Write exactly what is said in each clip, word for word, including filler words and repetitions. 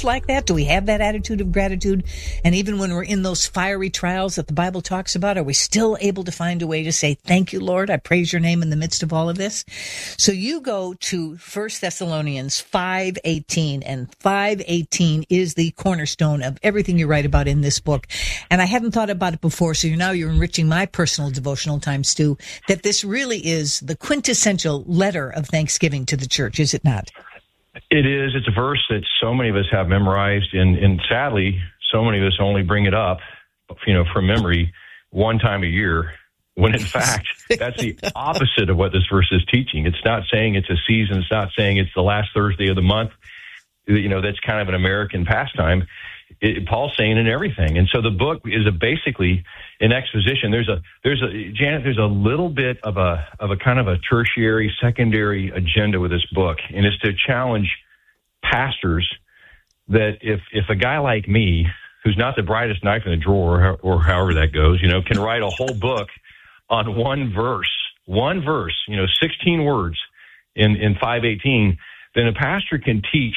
live like that? Do we have that attitude of gratitude? And even when we're in those fiery trials that the Bible talks about, are we still able to find a way to say, thank you, Lord, I praise your name in the midst of all of this? So you go to First Thessalonians five eighteen, and five eighteen is the cornerstone of everything you write about in this book. And I hadn't thought about it before, so you're now you're enriching my personal devotional time, Stu, that this really is the quintessential letter of thanksgiving to the church, is it not? It is. It's a verse that so many of us have memorized, and, and sadly, so many of us only bring it up, you know, from memory one time a year, when in fact, that's the opposite of what this verse is teaching. It's not saying it's a season. It's not saying it's the last Thursday of the month. You know, that's kind of an American pastime. It, Paul's saying in everything. And so the book is a basically an exposition. There's a, there's a, Janet, there's a little bit of a, of a kind of a tertiary, secondary agenda with this book. And it's to challenge pastors that if, if a guy like me, who's not the brightest knife in the drawer, or, or however that goes, you know, can write a whole book on one verse, one verse, you know, sixteen words in, in five eighteen, then a pastor can teach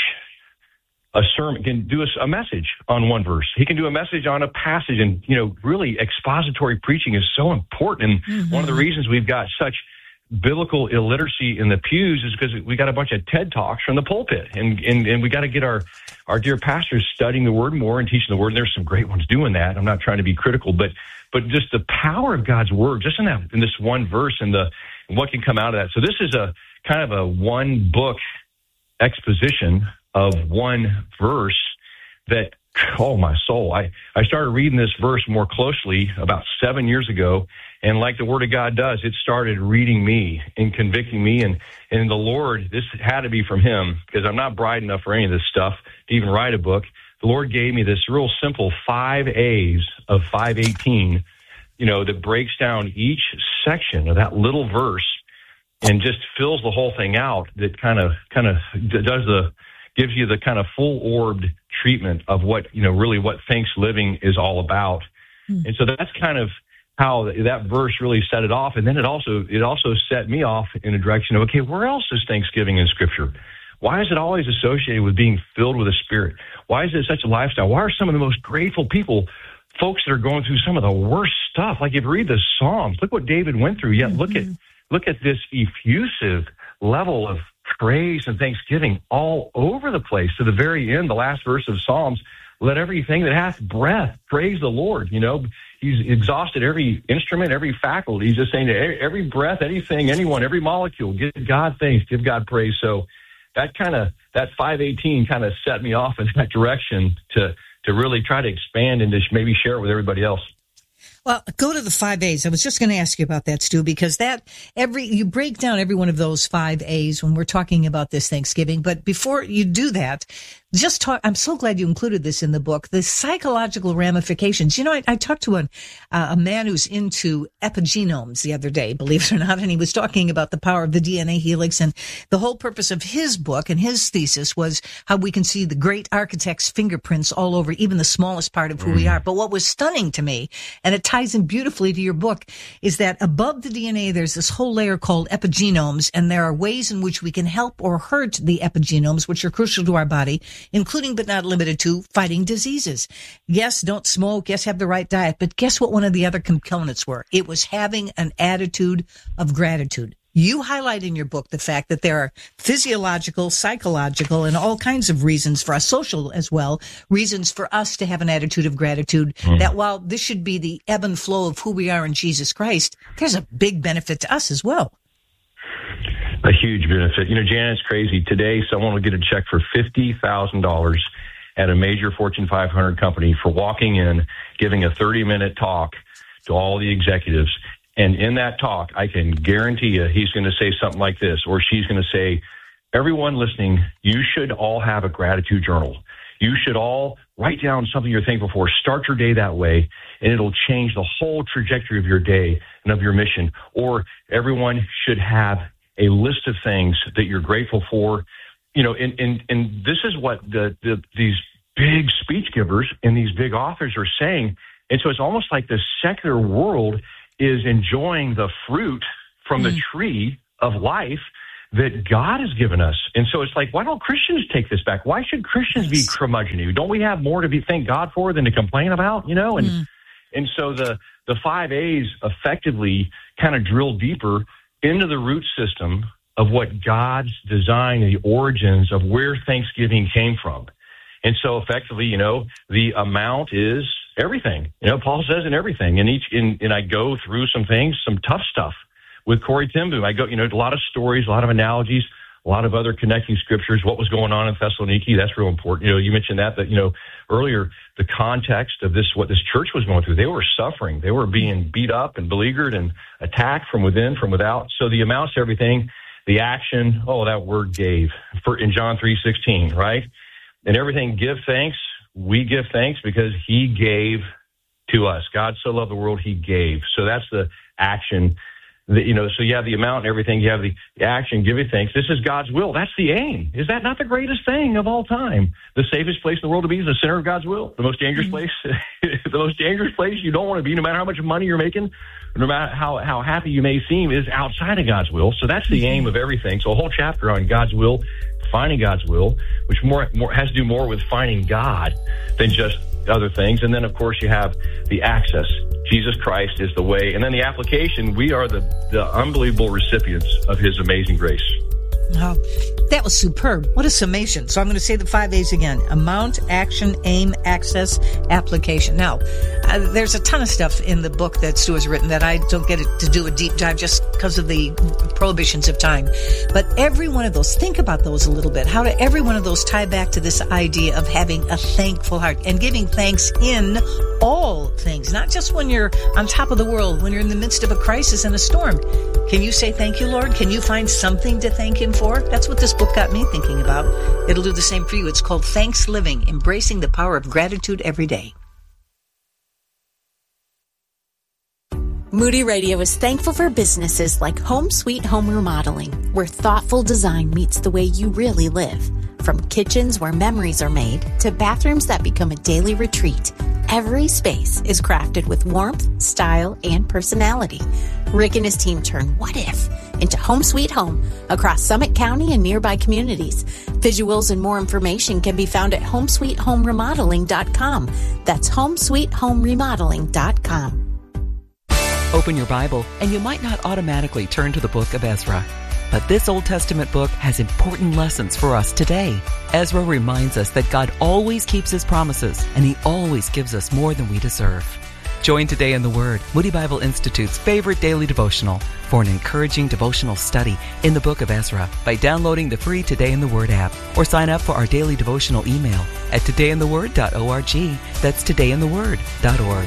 a sermon, can do a, a message on one verse. He can do a message on a passage, and, you know, really expository preaching is so important. And mm-hmm. one of the reasons we've got such biblical illiteracy in the pews is because we got a bunch of TED Talks from the pulpit, and, and, and we got to get our, our dear pastors studying the word more and teaching the word. And there's some great ones doing that. I'm not trying to be critical, but, but just the power of God's word, just in that, in this one verse, and the, and what can come out of that. So this is a kind of a one book exposition of one verse that, oh, my soul. I, I started reading this verse more closely about seven years ago, and like the Word of God does, it started reading me and convicting me, and, and the Lord, this had to be from Him, because I'm not bright enough for any of this stuff to even write a book. The Lord gave me this real simple five A's of five eighteen, you know, that breaks down each section of that little verse and just fills the whole thing out, that kind of, kind of does the, gives you the kind of full-orbed treatment of what, you know, really what Thanks Living is all about. Mm. And so that's kind of how that verse really set it off. And then it also, it also set me off in a direction of, okay, where else is Thanksgiving in Scripture? Why is it always associated with being filled with the Spirit? Why is it such a lifestyle? Why are some of the most grateful people folks that are going through some of the worst stuff? Like, if you read the Psalms, look what David went through. Yet mm-hmm. look at, look at this effusive level of praise and thanksgiving all over the place to the very end. The last verse of Psalms, let everything that hath breath praise the Lord. You know, he's exhausted every instrument, every faculty. He's just saying to every breath, anything, anyone, every molecule, give God thanks, give God praise. So that kind of, that five eighteen kind of set me off in that direction to, to really try to expand and to maybe share it with everybody else. Well, go to the five A's. I was just going to ask you about that, Stu, because that every you break down every one of those five A's when we're talking about this Thanksgiving. But before you do that, just talk. I'm so glad you included this in the book. The psychological ramifications. You know, I, I talked to a, uh, a man who's into epigenomes the other day, believe it or not, and he was talking about the power of the D N A helix. And the whole purpose of his book and his thesis was how we can see the great architect's fingerprints all over even the smallest part of who mm. we are. But what was stunning to me, and it ties in beautifully to your book, is that above the D N A, there's this whole layer called epigenomes, and there are ways in which we can help or hurt the epigenomes, which are crucial to our body, including but not limited to fighting diseases. Yes, don't smoke. Yes, have the right diet. But guess what one of the other components were? It was having an attitude of gratitude. You highlight in your book the fact that there are physiological, psychological, and all kinds of reasons for us, social as well, reasons for us to have an attitude of gratitude, mm. that while this should be the ebb and flow of who we are in Jesus Christ, there's a big benefit to us as well. A huge benefit. You know, Janet, it's crazy. Today, someone will get a check for fifty thousand dollars at a major Fortune five hundred company for walking in, giving a thirty-minute talk to all the executives. And in that talk, I can guarantee you he's going to say something like this, or she's going to say, everyone listening, you should all have a gratitude journal. You should all write down something you're thankful for. Start your day that way, and it'll change the whole trajectory of your day and of your mission. Or everyone should have a list of things that you're grateful for. You know, and, and, and this is what the, the these big speech givers and these big authors are saying. And so it's almost like the secular world is enjoying the fruit from mm. the tree of life that God has given us. And so it's like, why don't Christians take this back? Why should Christians be curmudgeon-y? Don't we have more to be thank God for than to complain about, you know? And mm. and so the, the five A's effectively kind of drill deeper into the root system of what God's design and the origins of where Thanksgiving came from. And so effectively, you know, the amount is everything. You know, Paul says in everything. And each, in, and I go through some things, some tough stuff with Corrie ten Boom. I go, you know, a lot of stories, a lot of analogies, a lot of other connecting scriptures, what was going on in Thessaloniki. That's real important. You know, you mentioned that, that, you know, earlier, the context of this, what this church was going through. They were suffering. They were being beat up and beleaguered and attacked from within, from without. So the amounts, everything, the action, oh, that word gave for in John three sixteen, right? And everything, give thanks. We give thanks because he gave to us. God so loved the world, he gave. So that's the action. The, you know, so you have the amount and everything. You have the action, give it thanks. This is God's will. That's the aim. Is that not the greatest thing of all time? The safest place in the world to be is the center of God's will. The most dangerous place, the most dangerous place you don't want to be, no matter how much money you're making, no matter how, how happy you may seem, is outside of God's will. So that's the aim of everything. So a whole chapter on God's will, finding God's will, which more, more has to do more with finding God than just other things. And then, of course, you have the access. Jesus Christ is the way. And then the application, we are the, the unbelievable recipients of his amazing grace. Oh, that was superb. What a summation. So I'm going to say the five A's again. Amount, action, aim, access, application. Now, uh, there's a ton of stuff in the book that Stu has written that I don't get to do a deep dive just because of the prohibitions of time. But every one of those, think about those a little bit. How do every one of those tie back to this idea of having a thankful heart and giving thanks in all things, not just when you're on top of the world, when you're in the midst of a crisis and a storm. Can you say thank you, Lord? Can you find something to thank him for? That's what this book got me thinking about. It'll do the same for you. It's called Thanks Living, Embracing the Power of Gratitude Every Day. Moody Radio is thankful for businesses like Home Sweet Home Remodeling, where thoughtful design meets the way you really live. From kitchens where memories are made to bathrooms that become a daily retreat, every space is crafted with warmth, style, and personality. Rick and his team turn what if into Home Sweet Home across Summit County and nearby communities. Visuals and more information can be found at home sweet home remodeling dot com. That's home sweet home remodeling dot com. Open your Bible, and you might not automatically turn to the book of Ezra. But this Old Testament book has important lessons for us today. Ezra reminds us that God always keeps his promises, and he always gives us more than we deserve. Join Today in the Word, Moody Bible Institute's favorite daily devotional, for an encouraging devotional study in the book of Ezra by downloading the free Today in the Word app, or sign up for our daily devotional email at today in the word dot org. That's today in the word dot org.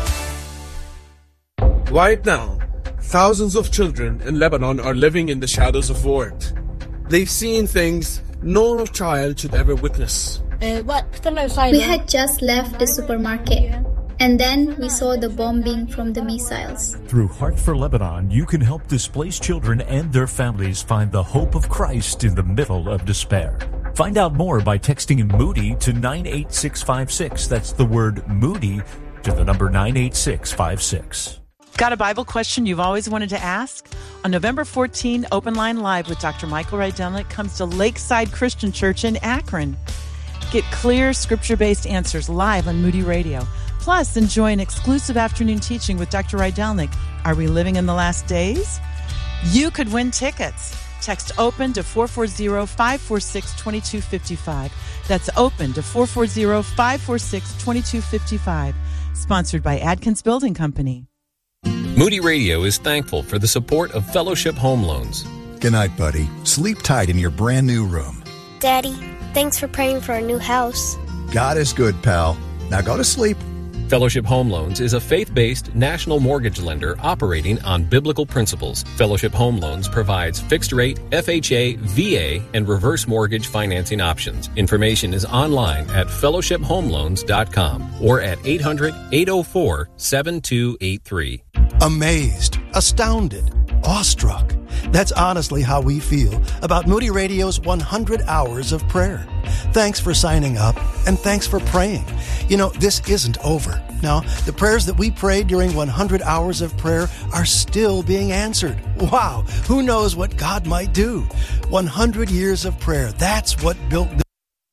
Right now, thousands of children in Lebanon are living in the shadows of war. They've seen things no child should ever witness. We had just left the supermarket, and then we saw the bombing from the missiles. Through Heart for Lebanon, you can help displaced children and their families find the hope of Christ in the middle of despair. Find out more by texting Moody to nine eight six five six. That's the word Moody to the number nine eight six five six. Got a Bible question you've always wanted to ask? On November fourteenth, Open Line Live with Doctor Michael Rydelnik comes to Lakeside Christian Church in Akron. Get clear, scripture-based answers live on Moody Radio. Plus, enjoy an exclusive afternoon teaching with Doctor Rydelnik. Are we living in the last days? You could win tickets. Text OPEN to four four zero, five four six, two two five five. That's OPEN to four four zero, five four six, two two five five. Sponsored by Adkins Building Company. Moody Radio is thankful for the support of Fellowship Home Loans. Good night, buddy. Sleep tight in your brand new room. Daddy, thanks for praying for our new house. God is good, pal. Now go to sleep. Fellowship Home Loans is a faith-based national mortgage lender operating on biblical principles. Fellowship Home Loans provides fixed-rate, F H A, V A, and reverse mortgage financing options. Information is online at fellowship home loans dot com or at eight hundred, eight oh four, seven two eight three. Amazed, astounded, awestruck. That's honestly how we feel about Moody Radio's one hundred hours of prayer. Thanks for signing up, and thanks for praying. You know, this isn't over. Now, the prayers that we prayed during one hundred hours of prayer are still being answered. Wow, who knows what God might do? one hundred years of prayer, that's what built this.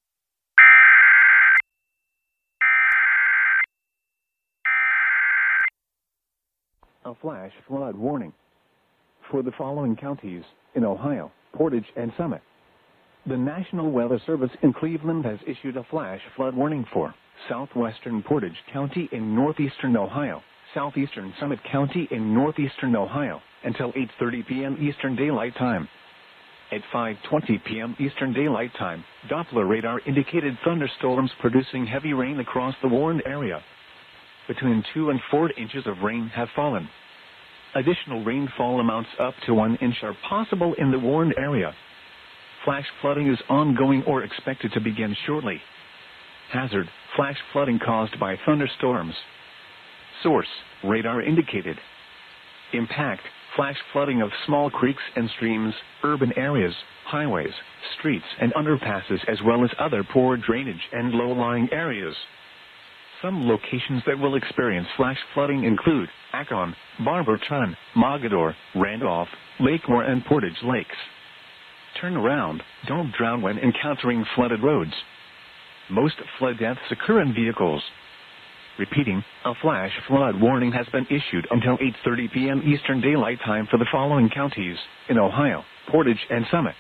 A flash flood warning for the following counties in Ohio: Portage and Summit. The National Weather Service in Cleveland has issued a flash flood warning for southwestern Portage County in northeastern Ohio, southeastern Summit County in northeastern Ohio until eight thirty p.m. Eastern Daylight Time. At five twenty p.m. Eastern Daylight Time, Doppler radar indicated thunderstorms producing heavy rain across the warned area. Between two and four inches of rain have fallen. Additional rainfall amounts up to one inch are possible in the warned area. Flash flooding is ongoing or expected to begin shortly. Hazard: flash flooding caused by thunderstorms. Source: radar indicated. Impact: flash flooding of small creeks and streams, urban areas, highways, streets, and underpasses, as well as other poor drainage and low-lying areas. Some locations that will experience flash flooding include Akron, Barberton, Mogador, Randolph, Lakemore, and Portage Lakes. Turn around. Don't drown when encountering flooded roads. Most flood deaths occur in vehicles. Repeating, a flash flood warning has been issued until eight thirty p.m. Eastern Daylight Time for the following counties in Ohio: Portage and Summit.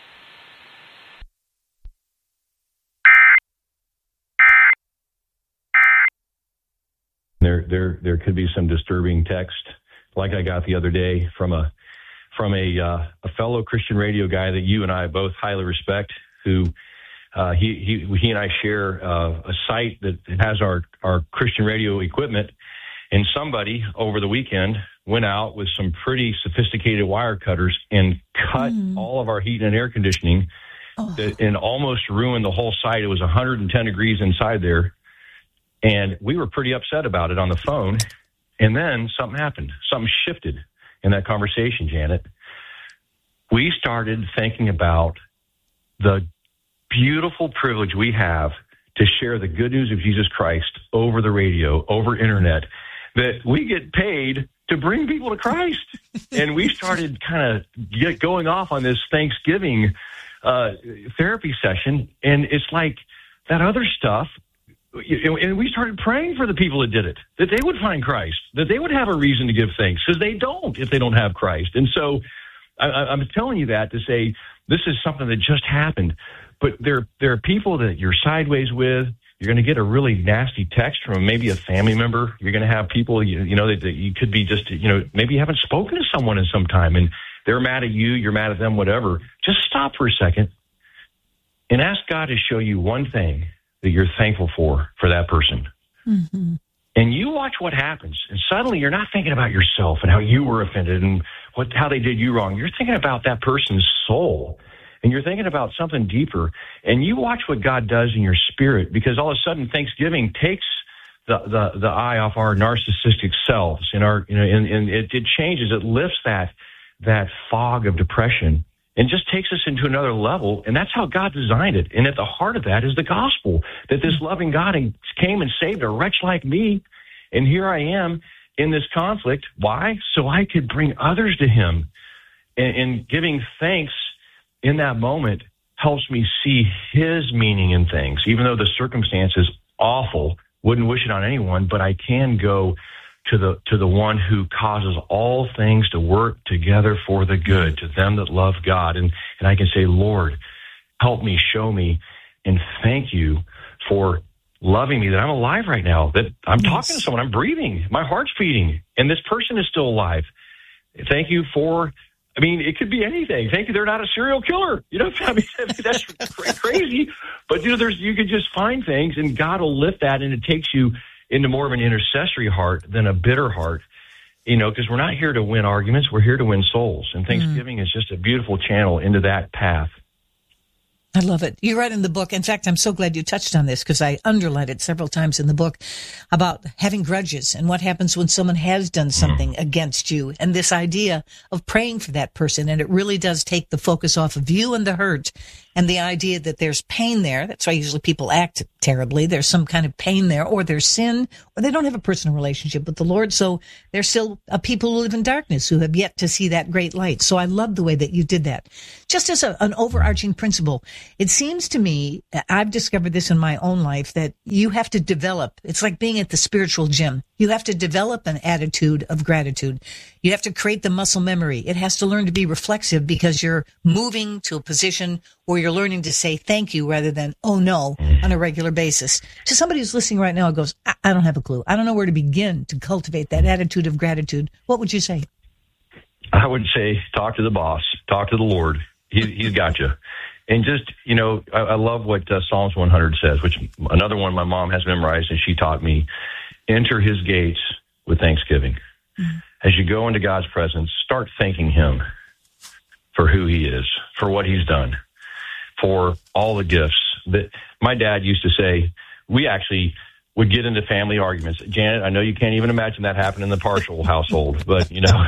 There, there, there could be some disturbing text, like I got the other day from a from a uh, a fellow Christian radio guy that you and I both highly respect. Who uh, he he he and I share uh, a site that has our our Christian radio equipment, and somebody over the weekend went out with some pretty sophisticated wire cutters and cut mm. all of our heat and air conditioning, oh. and almost ruined the whole site. It was one hundred ten degrees inside there. And we were pretty upset about it on the phone. And then something happened. Something shifted in that conversation, Janet. We started thinking about the beautiful privilege we have to share the good news of Jesus Christ over the radio, over internet, that we get paid to bring people to Christ. And we started kind of get going off on this Thanksgiving uh, therapy session. And it's like that other stuff. And we started praying for the people that did it, that they would find Christ, that they would have a reason to give thanks, because they don't if they don't have Christ. And so I, I'm telling you that to say this is something that just happened. But there, there are people that you're sideways with. You're going to get a really nasty text from maybe a family member. You're going to have people, you, you know, that, that you could be just, you know, maybe you haven't spoken to someone in some time, and they're mad at you, you're mad at them, whatever. Just stop for a second and ask God to show you one thing that you're thankful for, for that person. Mm-hmm. And you watch what happens. And suddenly you're not thinking about yourself and how you were offended and what, how they did you wrong. You're thinking about that person's soul. And you're thinking about something deeper. And you watch what God does in your spirit, because all of a sudden Thanksgiving takes the, the, the eye off our narcissistic selves. And our, you know, and, and it, it changes, it lifts that, that fog of depression, and just takes us into another level. And that's how God designed it. And at the heart of that is the gospel, that this loving God came and saved a wretch like me. And here I am in this conflict. Why? So I could bring others to him. And, and giving thanks in that moment helps me see his meaning in things, even though the circumstance is awful. Wouldn't wish it on anyone, but I can go to the to the one who causes all things to work together for the good, to them that love God. And, and I can say, Lord, help me, show me, and thank you for loving me, that I'm alive right now, that I'm yes. talking to someone, I'm breathing, my heart's beating, and this person is still alive. Thank you for, I mean, it could be anything. Thank you, they're not a serial killer. You know, I mean, that's crazy. But, you know, there's you could just find things, and God will lift that, and it takes you into more of an intercessory heart than a bitter heart, you know, because we're not here to win arguments. We're here to win souls. And Thanksgiving mm. is just a beautiful channel into that path. I love it. You write in the book. In fact, I'm so glad you touched on this because I underlined it several times in the book about having grudges and what happens when someone has done something mm-hmm. against you, and this idea of praying for that person. And it really does take the focus off of you and the hurt and the idea that there's pain there. That's why usually people act terribly. There's some kind of pain there, or there's sin, or they don't have a personal relationship with the Lord. So they're still a people who live in darkness who have yet to see that great light. So I love the way that you did that. Just as a, an overarching principle, it seems to me, I've discovered this in my own life, that you have to develop, it's like being at the spiritual gym. You have to develop an attitude of gratitude. You have to create the muscle memory. It has to learn to be reflexive because you're moving to a position where you're learning to say thank you rather than, oh no, on a regular basis. To somebody who's listening right now, it goes, I, I don't have a clue. I don't know where to begin to cultivate that attitude of gratitude. What would you say? I would say talk to the boss, talk to the Lord. He, he's got you. And just, you know, I, I love what uh, Psalms one hundred says, which another one my mom has memorized and she taught me. Enter his gates with thanksgiving. Mm-hmm. As you go into God's presence, start thanking him for who he is, for what he's done, for all the gifts that my dad used to say. We actually would get into family arguments. Janet, I know you can't even imagine that happened in the Partial household, but, you know,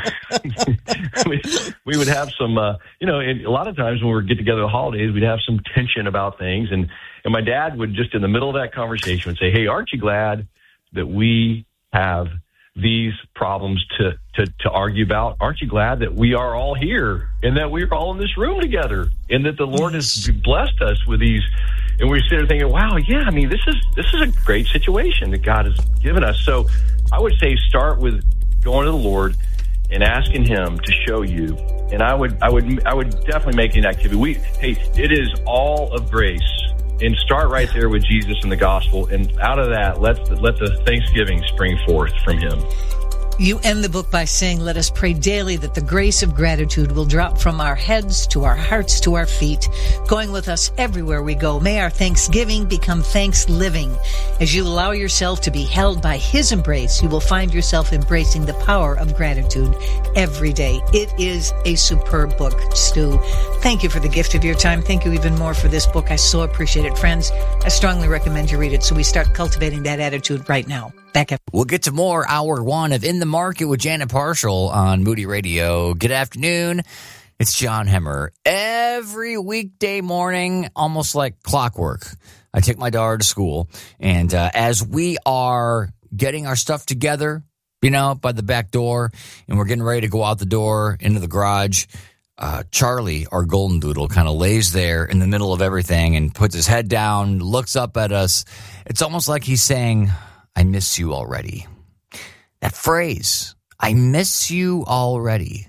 we, we would have some, uh, you know, a lot of times when we would get together at the holidays, we'd have some tension about things. And, and my dad would just in the middle of that conversation would say, hey, aren't you glad that we have these problems to, to, to argue about? Aren't you glad that we are all here and that we're all in this room together and that the Lord has blessed us with these? And we sit there thinking, wow, yeah, I mean, this is this is a great situation that God has given us. So I would say start with going to the Lord and asking him to show you. And I would I would I would definitely make it an activity. We hey, it is all of grace. And start right there with Jesus and the gospel. And out of that, let let the thanksgiving spring forth from him. You end the book by saying, let us pray daily that the grace of gratitude will drop from our heads to our hearts to our feet, going with us everywhere we go. May our thanksgiving become thanks living. As you allow yourself to be held by his embrace, you will find yourself embracing the power of gratitude every day. It is a superb book, Stu. Thank you for the gift of your time. Thank you even more for this book. I so appreciate it. Friends, I strongly recommend you read it so we start cultivating that attitude right now. Back up. We'll get to more hour one of In the Market with Janet Partial on Moody Radio. Good afternoon. It's John Hemmer. Every weekday morning, almost like clockwork, I take my daughter to school. And uh, as we are getting our stuff together, you know, by the back door, and we're getting ready to go out the door into the garage, uh, Charlie, our golden doodle, kind of lays there in the middle of everything and puts his head down, looks up at us. It's almost like he's saying, I miss you already. That phrase, I miss you already.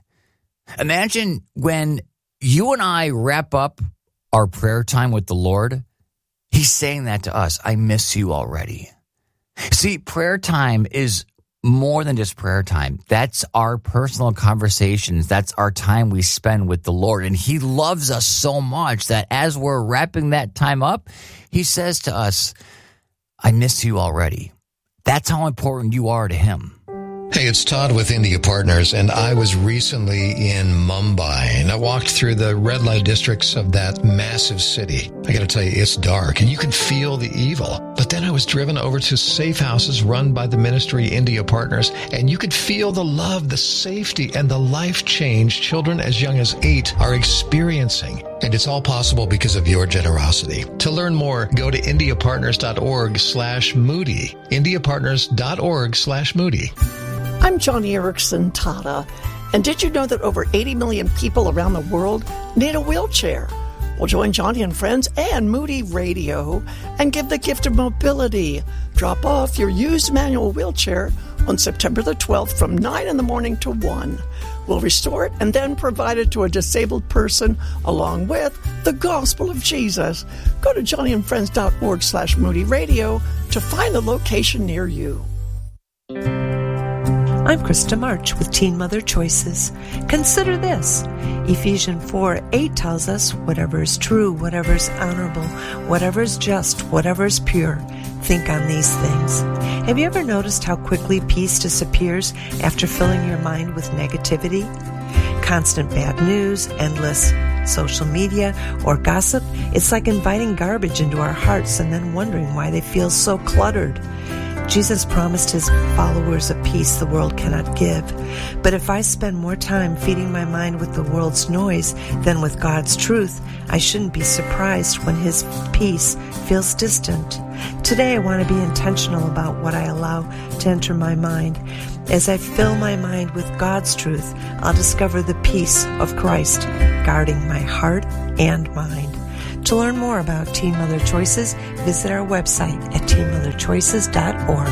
Imagine when you and I wrap up our prayer time with the Lord, he's saying that to us, I miss you already. See, prayer time is more than just prayer time. That's our personal conversations. That's our time we spend with the Lord. And he loves us so much that as we're wrapping that time up, he says to us, I miss you already. That's how important you are to him. Hey, it's Todd with India Partners, and I was recently in Mumbai, and I walked through the red light districts of that massive city. I got to tell you, it's dark, and you can feel the evil. But then I was driven over to safe houses run by the ministry India Partners, and you could feel the love, the safety, and the life change children as young as eight are experiencing. And it's all possible because of your generosity. To learn more, go to indiapartners.org slash Moody. indiapartners.org slash Moody. I'm Johnny Erickson Tata, and did you know that over eighty million people around the world need a wheelchair? Well, join Johnny and friends and Moody Radio and give the gift of mobility. Drop off your used manual wheelchair on September the twelfth from nine in the morning to one. We'll restore it and then provide it to a disabled person along with the gospel of Jesus. Go to johnnyandfriends.org slash Moody Radio to find a location near you. I'm Krista March with Teen Mother Choices. Consider this. Ephesians four eight tells us, whatever is true, whatever is honorable, whatever is just, whatever is pure, think on these things. Have you ever noticed how quickly peace disappears after filling your mind with negativity? Constant bad news, endless social media, or gossip, it's like inviting garbage into our hearts and then wondering why they feel so cluttered. Jesus promised his followers a peace the world cannot give. But if I spend more time feeding my mind with the world's noise than with God's truth, I shouldn't be surprised when his peace feels distant. Today I want to be intentional about what I allow to enter my mind. As I fill my mind with God's truth, I'll discover the peace of Christ guarding my heart and mind. To learn more about Teen Mother Choices, visit our website at teen mother choices dot org.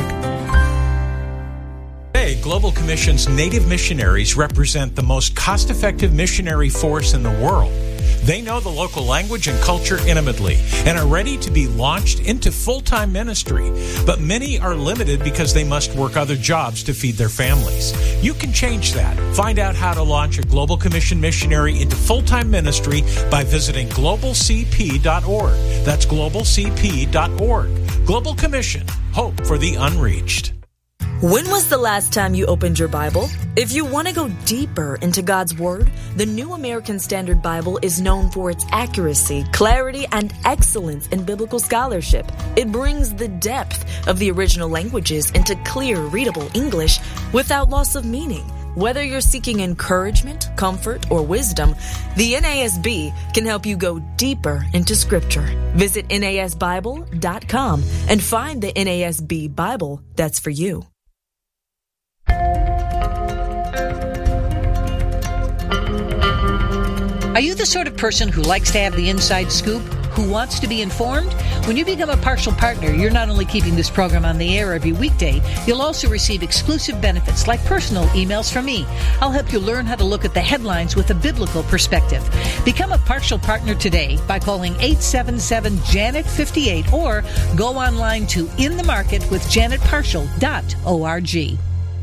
Today, Global Commission's Native missionaries represent the most cost-effective missionary force in the world. They know the local language and culture intimately and are ready to be launched into full-time ministry. But many are limited because they must work other jobs to feed their families. You can change that. Find out how to launch a Global Commission missionary into full-time ministry by visiting global c p dot org. That's global c p dot org. Global Commission. Hope for the unreached. When was the last time you opened your Bible? If you want to go deeper into God's Word, the New American Standard Bible is known for its accuracy, clarity, and excellence in biblical scholarship. It brings the depth of the original languages into clear, readable English without loss of meaning. Whether you're seeking encouragement, comfort, or wisdom, the N A S B can help you go deeper into Scripture. Visit N A S Bible dot com and find the N A S B Bible that's for you. Are you the sort of person who likes to have the inside scoop? Who wants to be informed? When you become a partial partner, you're not only keeping this program on the air every weekday, you'll also receive exclusive benefits like personal emails from me. I'll help you learn how to look at the headlines with a biblical perspective. Become a partial partner today by calling eight seven seven Janet fifty-eight or go online to in the market with janet partial dot org.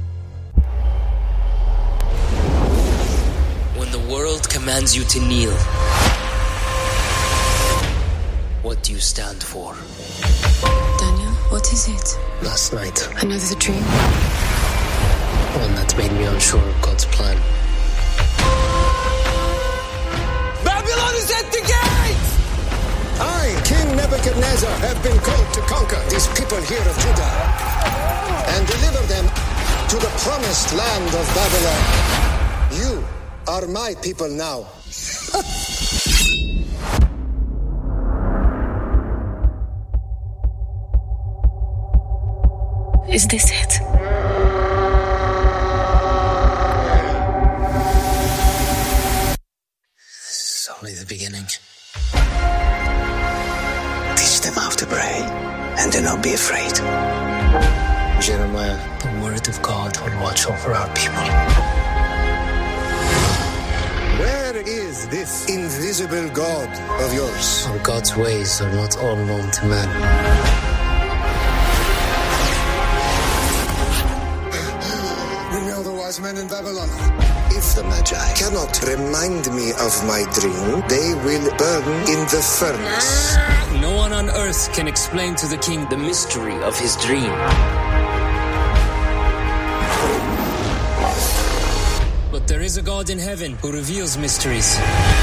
When the world commands you to kneel, what do you stand for? Daniel, what is it? Last night, Another dream? one that made me unsure of God's plan. Babylon is at the gates! I, King Nebuchadnezzar, have been called to conquer these people here of Judah and deliver them to the promised land of Babylon. You are my people now. Is this it? This is only the beginning. Teach them how to pray and do not be afraid. Jeremiah, the word of God will watch over our people. Where is this invisible God of yours? For God's ways are not all known to man. Men in Babylon. If the Magi cannot remind me of my dream, they will burn in the furnace. No one on earth can explain to the king the mystery of his dream. But there is a God in heaven who reveals mysteries.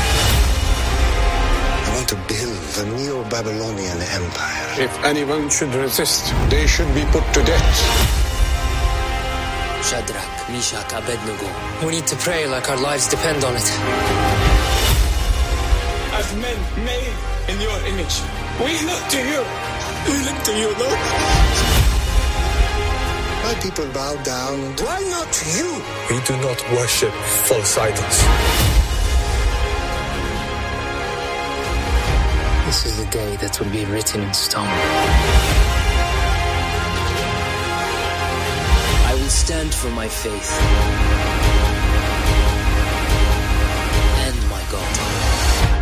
I want to build a Neo-Babylonian empire. If anyone should resist, they should be put to death. Shadrach, Meshach, Abednego. We need to pray like our lives depend on it. As men made in your image, we look to you. We look to you, Lord. My people bow down. Why not you? We do not worship false idols. This is the day that will be written in stone. I will stand for my faith and my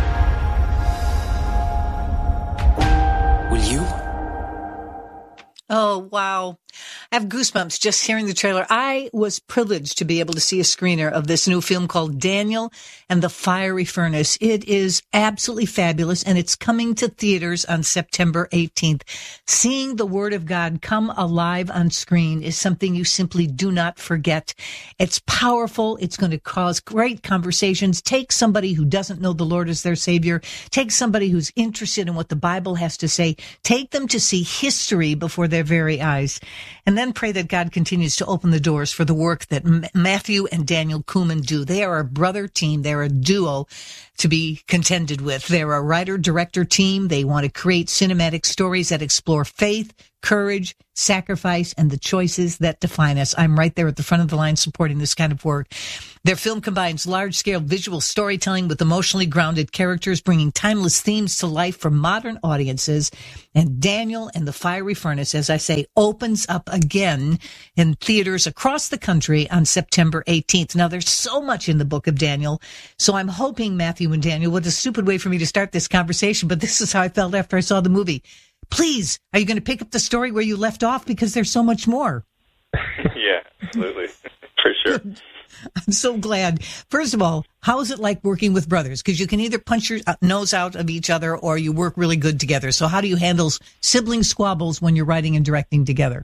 God. Will you? Oh, wow. I have goosebumps just hearing the trailer. I was privileged to be able to see a screener of this new film called Daniel and the Fiery Furnace. It is absolutely fabulous, and it's coming to theaters on September eighteenth. Seeing the Word of God come alive on screen is something you simply do not forget. It's powerful. It's going to cause great conversations. Take somebody who doesn't know the Lord as their Savior. Take somebody who's interested in what the Bible has to say. Take them to see history before their very eyes. And then pray that God continues to open the doors for the work that M- Matthew and Daniel Kuhlman do. They are a brother team. They're a duo to be contended with. They're a writer-director team. They want to create cinematic stories that explore faith, courage, sacrifice, and the choices that define us. I'm right there at the front of the line supporting this kind of work. Their film combines large-scale visual storytelling with emotionally grounded characters, bringing timeless themes to life for modern audiences. And Daniel and the Fiery Furnace, as I say, opens up again in theaters across the country on September eighteenth. Now, there's so much in the book of Daniel, so I'm hoping, Matthew and Daniel, what a stupid way for me to start this conversation, but this is how I felt after I saw the movie. Please, are you going to pick up the story where you left off? Because there's so much more. Yeah, absolutely. For sure. I'm so glad. First of all, how is it like working with brothers? Because you can either punch your nose out of each other or you work really good together. So how do you handle sibling squabbles when you're writing and directing together?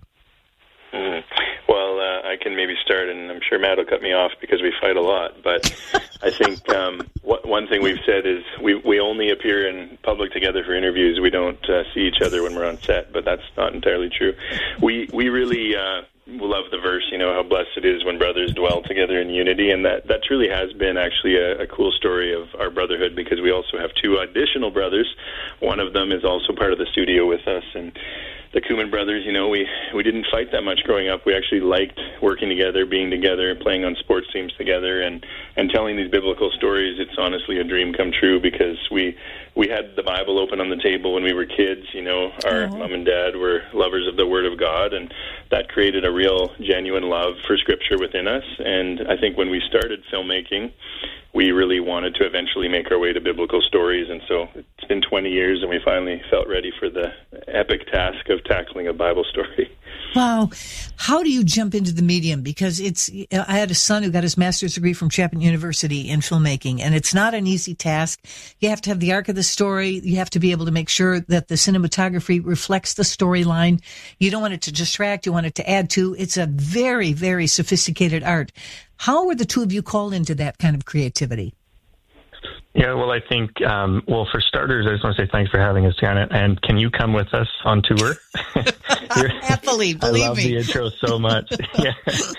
Mm. Well, uh, I can maybe start, and I'm sure Matt will cut me off because we fight a lot. But I think um, wh- one thing we've said is we, we only appear in public together for interviews. We don't uh, see each other when we're on set, but that's not entirely true. We, we really... Uh, love the verse, you know, how blessed it is when brothers dwell together in unity, and that, that truly has been actually a, a cool story of our brotherhood, because we also have two additional brothers. One of them is also part of the studio with us, and the Kuhlman brothers, you know, we, we didn't fight that much growing up. We actually liked working together, being together, playing on sports teams together, and, and telling these biblical stories. It's honestly a dream come true, because we we had the Bible open on the table when we were kids. You know, our oh. mom and dad were lovers of the Word of God, and that created a real, genuine love for Scripture within us. And I think when we started filmmaking, we really wanted to eventually make our way to biblical stories. And so it's been twenty years, and we finally felt ready for the epic task of tackling a Bible story. Wow. How do you jump into the medium? Because it's, I had a son who got his master's degree from Chapman University in filmmaking, and it's not an easy task. You have to have the arc of the story. You have to be able to make sure that the cinematography reflects the storyline. You don't want it to distract. You want it to add to. It's a very, very sophisticated art. How were the two of you called into that kind of creativity? Yeah, well, I think, um, well, for starters, I just want to say thanks for having us, Janet. And can you come with us on tour? Happily, believe I love me. the intro so much. yeah.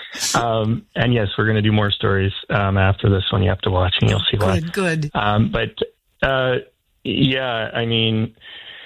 Um, and yes, we're going to do more stories um, after this one. You have to watch and you'll see why. Good, good. Um, but, uh, yeah, I mean,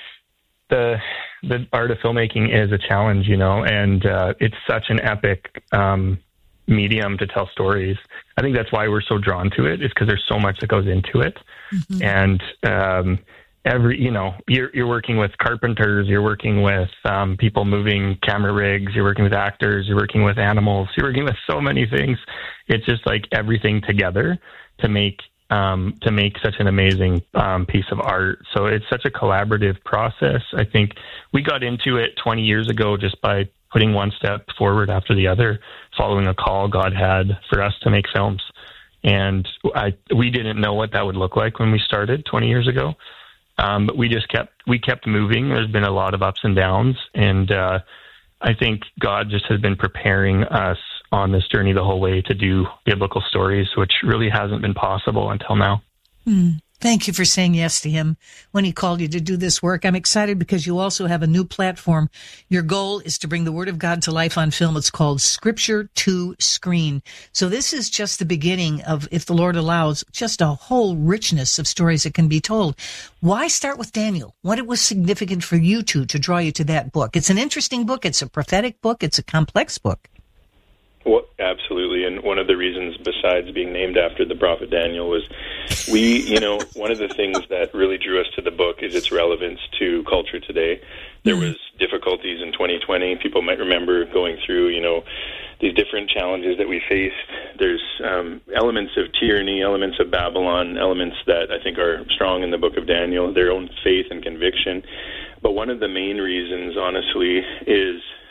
the the art of filmmaking is a challenge, you know, and uh, it's such an epic um medium to tell stories. I think that's why we're so drawn to it, is because there's so much that goes into it. Mm-hmm. And um, every, you know, you're you're working with carpenters, you're working with um, people moving camera rigs, you're working with actors, you're working with animals, you're working with so many things. It's just like everything together to make um, to make such an amazing um, piece of art. So it's such a collaborative process. I think we got into it twenty years ago just by putting one step forward after the other, following a call God had for us to make films. And I, we didn't know what that would look like when we started twenty years ago. Um, but we just kept, we kept moving. There's been a lot of ups and downs. And uh, I think God just has been preparing us on this journey the whole way to do biblical stories, which really hasn't been possible until now. Mm. Thank you for saying yes to him when he called you to do this work. I'm excited because you also have a new platform. Your goal is to bring the Word of God to life on film. It's called Scripture to Screen. So this is just the beginning of, if the Lord allows, just a whole richness of stories that can be told. Why start with Daniel? What was significant for you two to draw you to that book? It's an interesting book. It's a prophetic book. It's a complex book. Well, absolutely. And one of the reasons, besides being named after the prophet Daniel, was we, you know, one of the things that really drew us to the book is its relevance to culture today. There was difficulties in twenty twenty. People might remember going through, you know, these different challenges that we faced. There's um, elements of tyranny, elements of Babylon, elements that I think are strong in the book of Daniel, their own faith and conviction. But one of the main reasons, honestly, is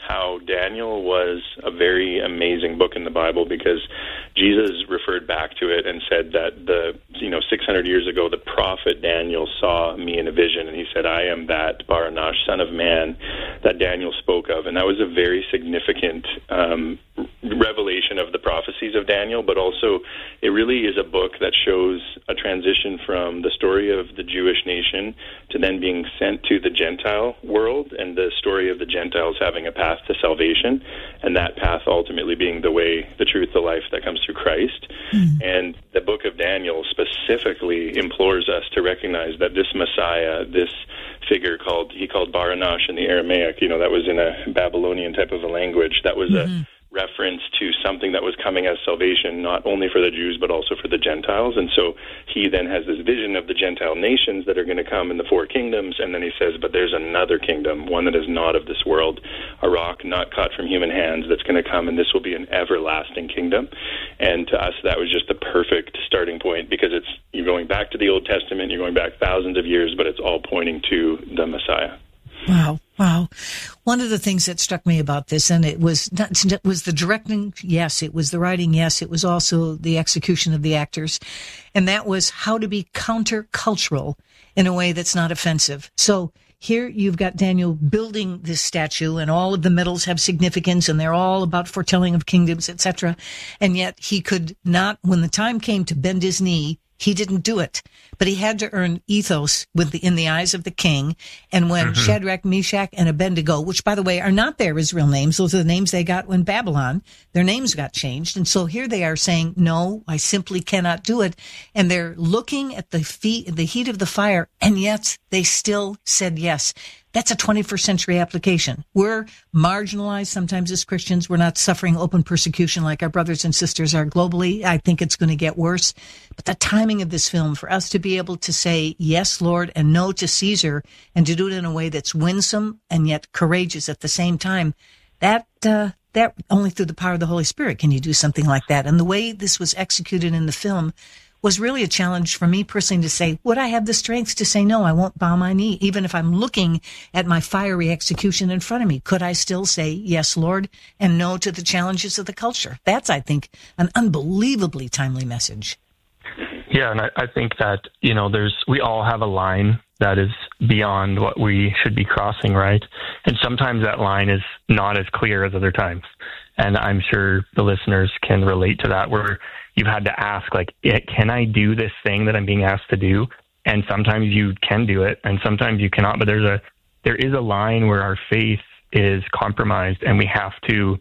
Daniel was a very amazing book in the Bible because Jesus referred back to it and said that the, you know, six hundred years ago, the prophet Daniel saw me in a vision, and he said, I am that Baranash, son of man, that Daniel spoke of. And that was a very significant um, revelation of the prophecies of Daniel, but also it really is a book that shows a transition from the story of the Jewish nation to then being sent to the Gentile world, and the story of the Gentiles having a path to salvation, and that path ultimately being the way, the truth, the life that comes through Christ. Mm-hmm. And the book of Daniel specifically implores us to recognize that this Messiah, this figure called, he called Baranash in the Aramaic, you know, that was in a Babylonian type of a language, that was mm-hmm. a reference to something that was coming as salvation, not only for the Jews, but also for the Gentiles. And so he then has this vision of the Gentile nations that are going to come in the four kingdoms, and then he says, but there's another kingdom, one that is not of this world, a rock not cut from human hands that's going to come, and this will be an everlasting kingdom. And to us, that was just the perfect starting point, because it's you're going back to the Old Testament, you're going back thousands of years, but it's all pointing to the Messiah. Wow. Wow. One of the things that struck me about this, and it was not, it was the directing, yes, it was the writing, yes, it was also the execution of the actors, and that was how to be countercultural in a way that's not offensive. So here you've got Daniel building this statue, and all of the metals have significance, and they're all about foretelling of kingdoms, et cetera. And yet he could not, when the time came to bend his knee, he didn't do it, but he had to earn ethos with the, in the eyes of the king. And when mm-hmm. Shadrach, Meshach, and Abednego, which, by the way, are not their Israel names, those are the names they got when Babylon, their names got changed. And so here they are saying, no, I simply cannot do it. And they're looking at the feet, the heat of the fire, and yet they still said yes. That's a twenty-first century application. We're marginalized sometimes as Christians. We're not suffering open persecution like our brothers and sisters are globally. I think it's going to get worse. But the timing of this film, for us to be able to say yes, Lord, and no to Caesar, and to do it in a way that's winsome and yet courageous at the same time, that uh, that only through the power of the Holy Spirit can you do something like that. And the way this was executed in the film was really a challenge for me personally to say, would I have the strength to say, no, I won't bow my knee? Even if I'm looking at my fiery execution in front of me, could I still say, yes, Lord, and no to the challenges of the culture? That's, I think, an unbelievably timely message. Yeah, and I, I think that, you know, there's, we all have a line that is beyond what we should be crossing, right? And sometimes that line is not as clear as other times. And I'm sure the listeners can relate to that, where you've had to ask, like, can I do this thing that I'm being asked to do? And sometimes you can do it, and sometimes you cannot. But there's a there is a line where our faith is compromised, and we have to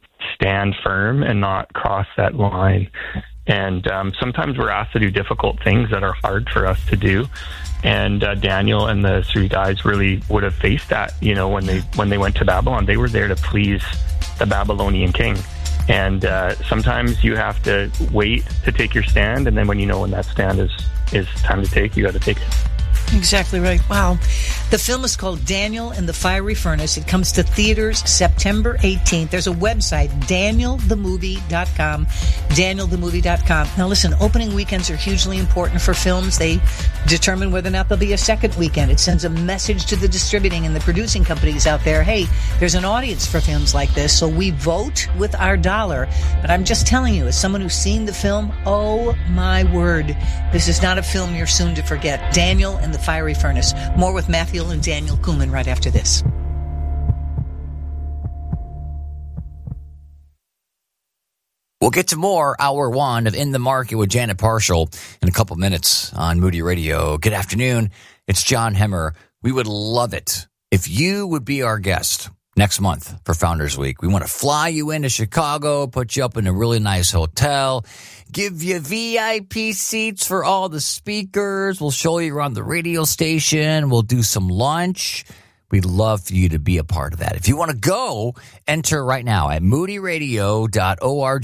stand firm and not cross that line. And um, sometimes we're asked to do difficult things that are hard for us to do. And uh, Daniel and the three guys really would have faced that. You know, when they when they went to Babylon, they were there to please the Babylonian king. And uh, sometimes you have to wait to take your stand, and then when you know when that stand is, is time to take, you got to take it. Exactly right. Wow. The film is called Daniel and the Fiery Furnace. It comes to theaters September eighteenth. There's a website, daniel the movie dot com, daniel the movie dot com. Now listen, opening weekends are hugely important for films. They determine whether or not there'll be a second weekend. It sends a message to the distributing and the producing companies out there, hey, there's an audience for films like this, so we vote with our dollar. But I'm just telling you, as someone who's seen the film, oh my word, this is not a film you're soon to forget. Daniel and the Fiery Furnace. More with Matthew and Daniel Kuhlman right after this. We'll get to more hour one of In the Market with Janet Parshall in a couple minutes on Moody Radio. Good afternoon. It's John Hemmer. We would love it if you would be our guest next month for Founders Week. We want to fly you into Chicago, put you up in a really nice hotel, give you V I P seats for all the speakers. We'll show you around the radio station. We'll do some lunch. We'd love for you to be a part of that. If you want to go, enter right now at moody radio dot org.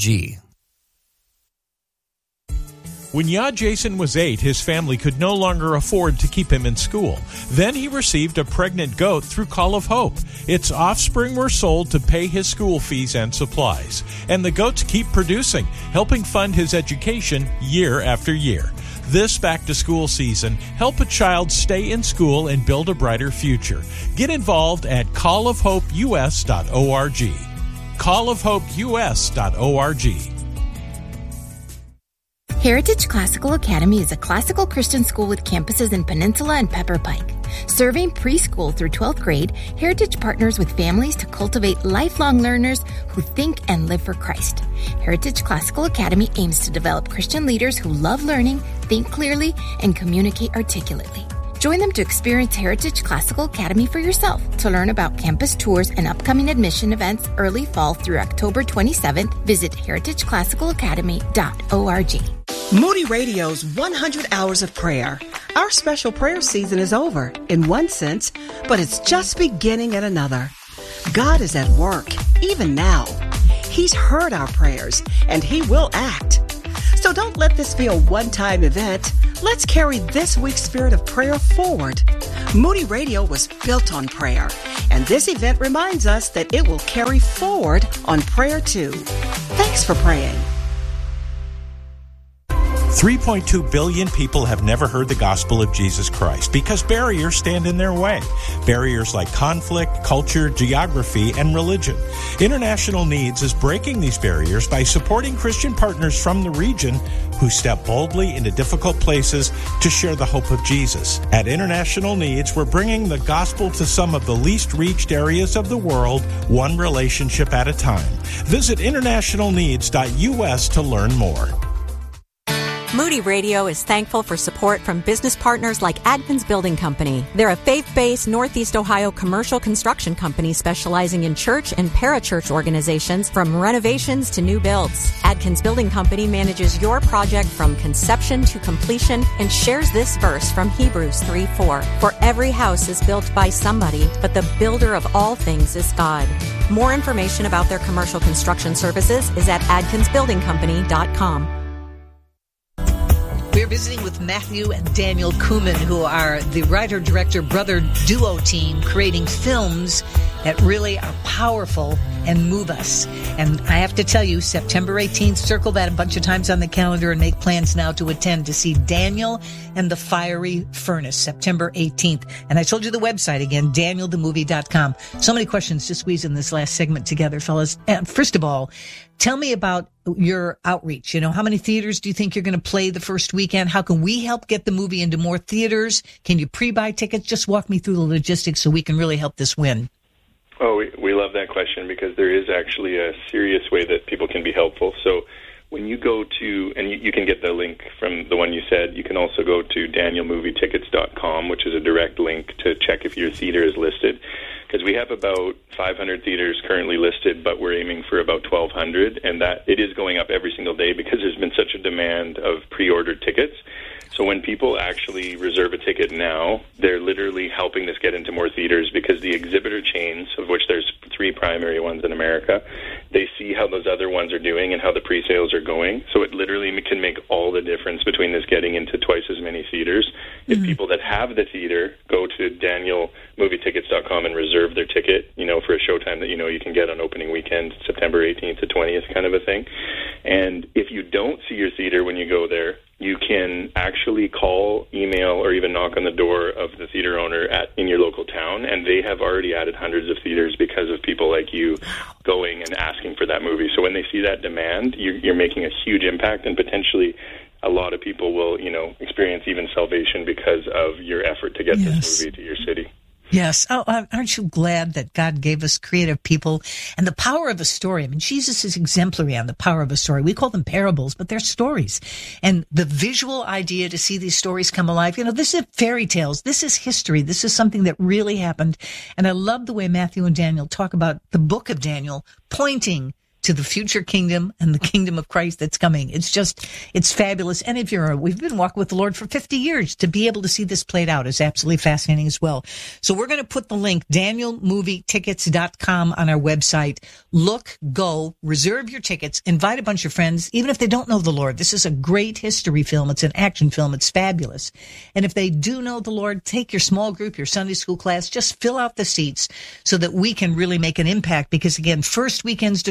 When Yad Jason was eight, his family could no longer afford to keep him in school. Then he received a pregnant goat through Call of Hope. Its offspring were sold to pay his school fees and supplies. And the goats keep producing, helping fund his education year after year. This back-to-school season, help a child stay in school and build a brighter future. Get involved at call of hope u s dot org. call of hope u s dot org. Heritage Classical Academy is a classical Christian school with campuses in Peninsula and Pepper Pike. Serving preschool through twelfth grade, Heritage partners with families to cultivate lifelong learners who think and live for Christ. Heritage Classical Academy aims to develop Christian leaders who love learning, think clearly, and communicate articulately. Join them to experience Heritage Classical Academy for yourself. To learn about campus tours and upcoming admission events early fall through October twenty-seventh, visit heritage classical academy dot org. Moody Radio's one hundred Hours of Prayer. Our special prayer season is over, in one sense, but it's just beginning in another. God is at work, even now. He's heard our prayers, and He will act. So don't let this be a one-time event. Let's carry this week's spirit of prayer forward. Moody Radio was built on prayer, and this event reminds us that it will carry forward on prayer too. Thanks for praying. three point two billion people have never heard the gospel of Jesus Christ because barriers stand in their way. Barriers like conflict, culture, geography, and religion. International Needs is breaking these barriers by supporting Christian partners from the region who step boldly into difficult places to share the hope of Jesus. At International Needs, we're bringing the gospel to some of the least reached areas of the world, one relationship at a time. Visit international needs dot u s to learn more. Moody Radio is thankful for support from business partners like Adkins Building Company. They're a faith-based Northeast Ohio commercial construction company specializing in church and parachurch organizations from renovations to new builds. Adkins Building Company manages your project from conception to completion and shares this verse from Hebrews three four. For every house is built by somebody, but the builder of all things is God. More information about their commercial construction services is at adkins building company dot com. We're visiting with Matthew and Daniel Kuhlman, who are the writer-director brother duo team creating films that really are powerful and move us. And I have to tell you, September eighteenth, circle that a bunch of times on the calendar and make plans now to attend to see Daniel and the Fiery Furnace, September eighteenth. And I told you the website again, daniel the movie dot com. So many questions to squeeze in this last segment together, fellas. And first of all, tell me about your outreach. You know, how many theaters do you think you're going to play the first weekend? How can we help get the movie into more theaters? Can you pre-buy tickets? Just walk me through the logistics so we can really help this win. Oh, we, we love that question because there is actually a serious way that people can be helpful. So when you go to, and you, you can get the link from the one you said, you can also go to daniel movie tickets dot com, which is a direct link to check if your theater is listed. Because we have about five hundred theaters currently listed, but we're aiming for about twelve hundred, and that it is going up every single day because there's been such a demand of pre-ordered tickets. So when people actually reserve a ticket now, they're literally helping this get into more theaters because the exhibitor chains, of which there's three primary ones in America, they see how those other ones are doing and how the pre-sales are going. So it literally can make all the difference between this getting into twice as many theaters. Mm-hmm. If people that have the theater go to daniel movie tickets dot com and reserve their ticket, you know, for a showtime that you know you can get on opening weekend, September eighteenth to twentieth kind of a thing. And if you don't see your theater when you go there, you can actually call, email, or even knock on the door of the theater owner at in your local town, and they have already added hundreds of theaters because of people like you going and asking for that movie. So when they see that demand, you're, you're making a huge impact, and potentially a lot of people will, you know, experience even salvation because of your effort to get yes. this movie to your city. Yes. Oh, aren't you glad that God gave us creative people and the power of a story? I mean, Jesus is exemplary on the power of a story. We call them parables, but they're stories. And the visual idea to see these stories come alive, you know, this is fairy tales. This is history. This is something that really happened. And I love the way Matthew and Daniel talk about the book of Daniel pointing to the future kingdom and the kingdom of Christ that's coming. It's just, it's fabulous. And if you're, we've been walking with the Lord for fifty years, to be able to see this played out is absolutely fascinating as well. So we're going to put the link, daniel movie tickets dot com, on our website. Look, go, reserve your tickets, invite a bunch of friends, even if they don't know the Lord. This is a great history film. It's an action film. It's fabulous. And if they do know the Lord, take your small group, your Sunday school class, just fill out the seats so that we can really make an impact. Because again, first weekends determine whether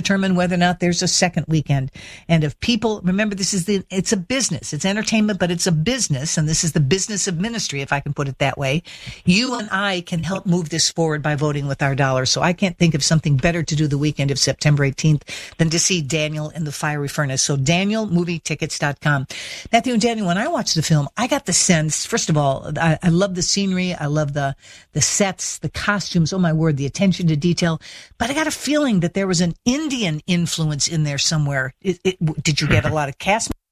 whether or not there's a second weekend. And if people, remember, this is the, it's a business. It's entertainment, but it's a business. And this is the business of ministry, if I can put it that way. You and I can help move this forward by voting with our dollars. So I can't think of something better to do the weekend of September eighteenth than to see Daniel in the Fiery Furnace. So daniel movie tickets dot com. Matthew and Daniel, when I watched the film, I got the sense, first of all, I, I love the scenery. I love the, the sets, the costumes. Oh my word, the attention to detail. But I got a feeling that there was an Indian influence in there somewhere. It, it, did you get a lot of cast